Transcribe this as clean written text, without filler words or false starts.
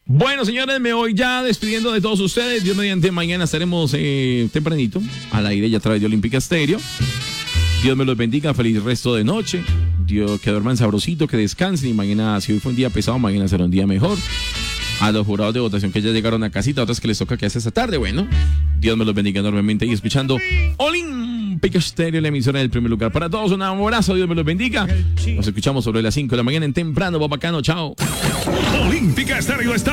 Bueno, señores, me voy ya despidiendo de todos ustedes. Dios mediante, mañana estaremos tempranito al aire y a través de Olímpica Estéreo. Dios me los bendiga, feliz resto de noche. Dios, que duerman sabrosito, que descansen. Y mañana, si hoy fue un día pesado, mañana será un día mejor. A los jurados de votación que ya llegaron a casita, a otras que les toca que hace esta tarde. Bueno, Dios me los bendiga enormemente. Y escuchando Olímpica Estéreo, la emisora del primer lugar. Para todos, un abrazo, Dios me los bendiga. Nos escuchamos sobre las 5 de la mañana en temprano, papacano, chao. Olímpica Estéreo está